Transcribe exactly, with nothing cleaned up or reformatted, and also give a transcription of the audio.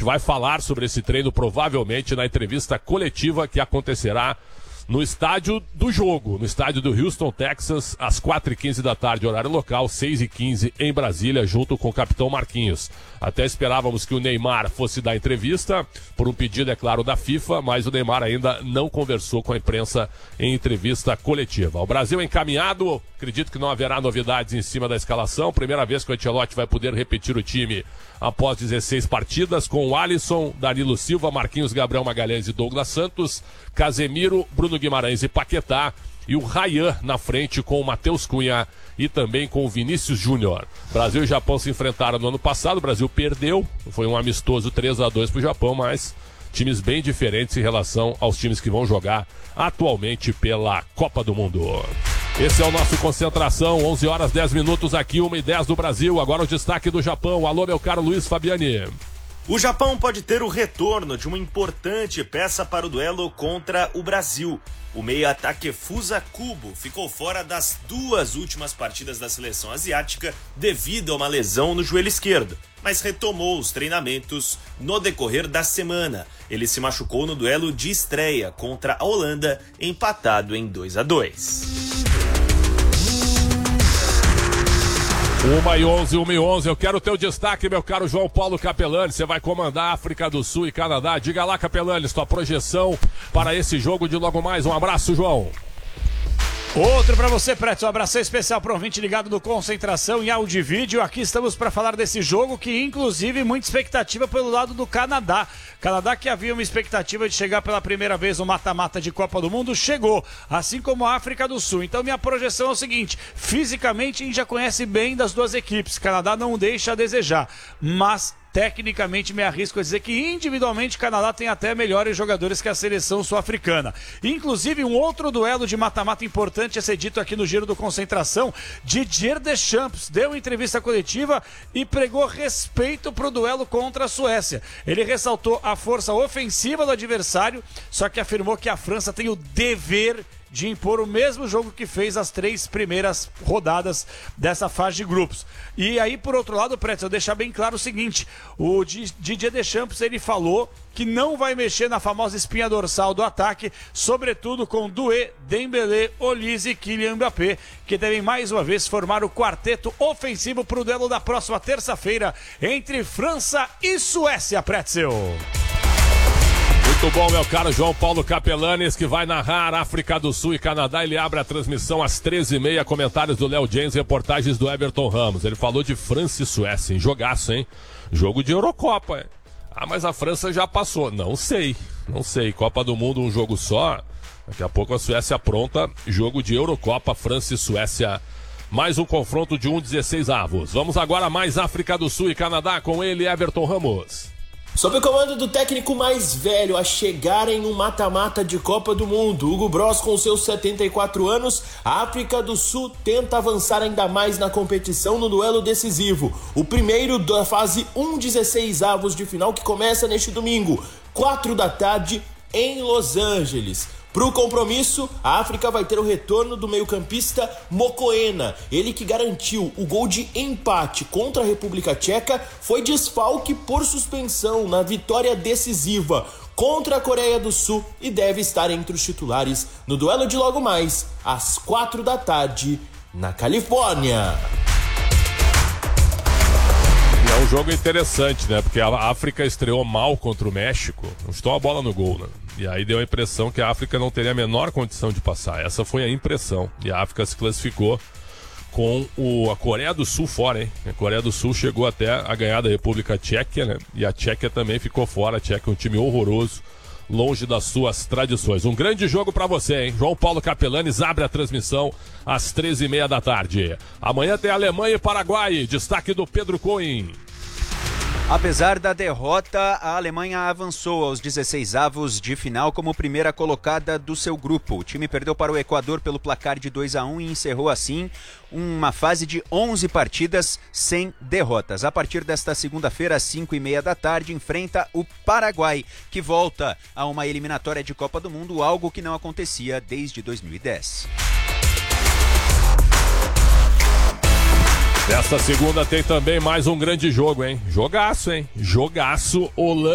vai falar sobre esse treino provavelmente na entrevista coletiva que acontecerá no estádio do jogo, no estádio do Houston, Texas, às quatro e quinze da tarde, horário local, seis e quinze em Brasília, junto com o capitão Marquinhos. Até esperávamos que o Neymar fosse dar entrevista, por um pedido, é claro, da FIFA, mas o Neymar ainda não conversou com a imprensa em entrevista coletiva. O Brasil encaminhado, acredito que não haverá novidades em cima da escalação, primeira vez que o Ancelotti vai poder repetir o time após dezesseis partidas, com o Alisson, Danilo Silva, Marquinhos, Gabriel Magalhães e Douglas Santos, Casemiro, Bruno Guimarães e Paquetá, e o Ryan na frente com o Matheus Cunha e também com o Vinícius Júnior. Brasil e Japão se enfrentaram no ano passado, o Brasil perdeu, foi um amistoso três a dois para o Japão, mas times bem diferentes em relação aos times que vão jogar atualmente pela Copa do Mundo. Esse é o nosso Concentração, onze horas dez minutos aqui, uma e dez do Brasil. Agora o destaque do Japão. Alô, meu caro Luiz Fabiani. O Japão pode ter o retorno de uma importante peça para o duelo contra o Brasil. O meia Takefusa Kubo ficou fora das duas últimas partidas da seleção asiática devido a uma lesão no joelho esquerdo, mas retomou os treinamentos no decorrer da semana. Ele se machucou no duelo de estreia contra a Holanda, empatado em dois a dois. uma e onze, uma e onze, eu quero o teu destaque, meu caro João Paulo Capelani. Você vai comandar África do Sul e Canadá. Diga lá, Capelani, sua projeção para esse jogo de logo mais. Um abraço, João. Outro pra você, Preto, um abraço especial para o ouvinte ligado no Concentração em áudio e vídeo. Aqui estamos para falar desse jogo que, inclusive, muita expectativa pelo lado do Canadá. Canadá, que havia uma expectativa de chegar pela primeira vez no mata-mata de Copa do Mundo, chegou, assim como a África do Sul. Então minha projeção é o seguinte: fisicamente a gente já conhece bem das duas equipes, Canadá não deixa a desejar, mas tecnicamente me arrisco a dizer que individualmente o Canadá tem até melhores jogadores que a seleção sul-africana. Inclusive um outro duelo de mata-mata importante a ser dito aqui no Giro do Concentração. Didier Deschamps deu entrevista coletiva e pregou respeito para o duelo contra a Suécia. Ele ressaltou a força ofensiva do adversário, só que afirmou que a França tem o dever de impor o mesmo jogo que fez as três primeiras rodadas dessa fase de grupos. E aí, por outro lado, Preto, eu deixar bem claro o seguinte: o Didier Deschamps, ele falou que não vai mexer na famosa espinha dorsal do ataque, sobretudo com Doué, Dembélé, Olise e Kylian Mbappé, que devem mais uma vez formar o quarteto ofensivo para o duelo da próxima terça-feira entre França e Suécia, Pretzel. Muito bom, meu caro João Paulo Capelanes, que vai narrar África do Sul e Canadá. Ele abre a transmissão às treze e meia, comentários do Léo James, reportagens do Everton Ramos. Ele falou de França e Suécia, hein? Jogaço, hein? Jogo de Eurocopa, hein? Ah, mas a França já passou. Não sei, não sei. Copa do Mundo, um jogo só. Daqui a pouco a Suécia pronta. Jogo de Eurocopa, França e Suécia. Mais um confronto de um dezesseis avos. Vamos agora a mais África do Sul e Canadá com ele, Everton Ramos. Sob o comando do técnico mais velho a chegar em um mata-mata de Copa do Mundo, Hugo Bross, com seus setenta e quatro anos, a África do Sul tenta avançar ainda mais na competição no duelo decisivo. O primeiro da fase um dezesseis avos de final, que começa neste domingo, quatro da tarde, em Los Angeles. Para o compromisso, a África vai ter o retorno do meio-campista Mokoena. Ele que garantiu o gol de empate contra a República Tcheca, foi desfalque por suspensão na vitória decisiva contra a Coreia do Sul e deve estar entre os titulares no duelo de logo mais, às quatro da tarde, na Califórnia. É um jogo interessante, né? Porque a África estreou mal contra o México, não estou a bola no gol, né? E aí deu a impressão que a África não teria a menor condição de passar. Essa foi a impressão. E a África se classificou com o, a Coreia do Sul fora, hein? A Coreia do Sul chegou até a ganhar da República Tcheca, né? E a Tchequia também ficou fora. A Tchequia é um time horroroso, longe das suas tradições. Um grande jogo pra você, hein? João Paulo Capelanes abre a transmissão às treze e meia da tarde. Amanhã tem Alemanha e Paraguai. Destaque do Pedro Cohen. Apesar da derrota, a Alemanha avançou aos dezesseis avos de final como primeira colocada do seu grupo. O time perdeu para o Equador pelo placar de dois a um e encerrou assim uma fase de onze partidas sem derrotas. A partir desta segunda-feira, às cinco e meia da tarde, enfrenta o Paraguai, que volta a uma eliminatória de Copa do Mundo, algo que não acontecia desde dois mil e dez. Nesta segunda tem também mais um grande jogo, hein? Jogaço, hein? Jogaço. Holanda